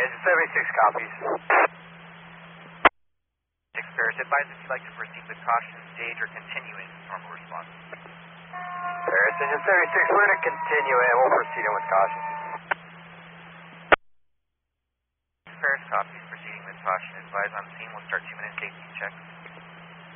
Engine 76 copies. 6 Paris, advise if you'd like to proceed with caution, stage, or continue in normal response. Paris, Engine 76, we're going to continue in. We'll proceed in with caution. 6 Paris, copies, proceeding with caution. Advise on scene, we'll start 2-minute safety checks.